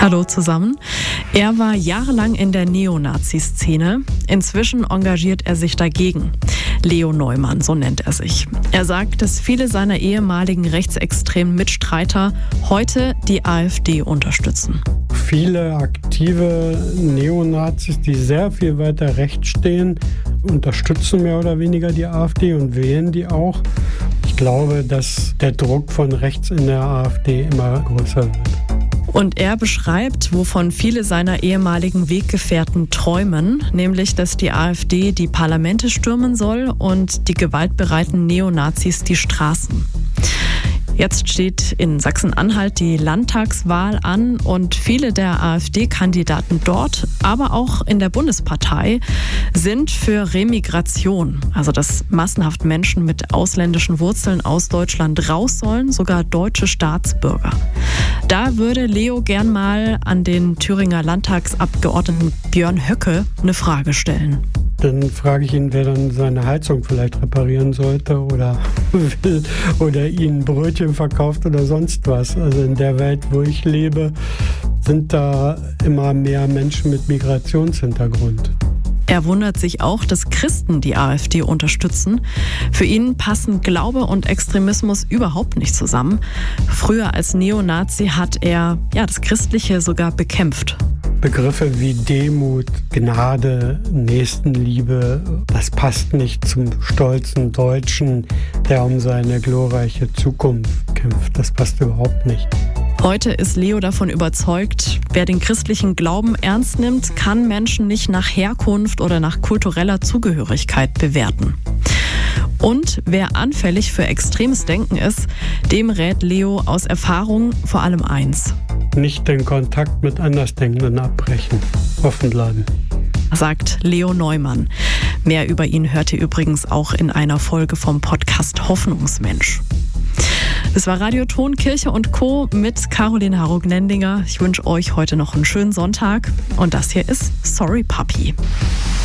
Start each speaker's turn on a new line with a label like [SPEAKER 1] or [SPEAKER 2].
[SPEAKER 1] Hallo zusammen. Er war jahrelang in der Neonazi-Szene. Inzwischen engagiert er sich dagegen. Leo Neumann, so nennt er sich. Er sagt, dass viele seiner ehemaligen rechtsextremen Mitstreiter heute die AfD unterstützen.
[SPEAKER 2] Viele aktive Neonazis, die sehr viel weiter rechts stehen, unterstützen mehr oder weniger die AfD und wählen die auch. Ich glaube, dass der Druck von rechts in der AfD immer größer wird.
[SPEAKER 1] Und er beschreibt, wovon viele seiner ehemaligen Weggefährten träumen, nämlich, dass die AfD die Parlamente stürmen soll und die gewaltbereiten Neonazis die Straßen. Jetzt steht in Sachsen-Anhalt die Landtagswahl an und viele der AfD-Kandidaten dort, aber auch in der Bundespartei, sind für Remigration, also dass massenhaft Menschen mit ausländischen Wurzeln aus Deutschland raus sollen, sogar deutsche Staatsbürger. Da würde Leo gern mal an den Thüringer Landtagsabgeordneten Björn Höcke eine Frage stellen.
[SPEAKER 2] Dann frage ich ihn, wer dann seine Heizung vielleicht reparieren sollte oder will oder ihnen Brötchen verkauft oder sonst was. Also in der Welt, wo ich lebe, sind da immer mehr Menschen mit Migrationshintergrund.
[SPEAKER 1] Er wundert sich auch, dass Christen die AfD unterstützen. Für ihn passen Glaube und Extremismus überhaupt nicht zusammen. Früher als Neonazi hat er das Christliche sogar bekämpft.
[SPEAKER 2] Begriffe wie Demut, Gnade, Nächstenliebe, das passt nicht zum stolzen Deutschen, der um seine glorreiche Zukunft kämpft. Das passt überhaupt nicht.
[SPEAKER 1] Heute ist Leo davon überzeugt, wer den christlichen Glauben ernst nimmt, kann Menschen nicht nach Herkunft oder nach kultureller Zugehörigkeit bewerten. Und wer anfällig für extremes Denken ist, dem rät Leo aus Erfahrung vor allem eins:
[SPEAKER 2] Nicht den Kontakt mit Andersdenkenden abbrechen. Offen bleiben.
[SPEAKER 1] Sagt Leo Neumann. Mehr über ihn hört ihr übrigens auch in einer Folge vom Podcast Hoffnungsmensch. Das war Radio Ton, Kirche und Co. mit Caroline Harrog-Nendinger. Ich wünsche euch heute noch einen schönen Sonntag. Und das hier ist Sorry Papi.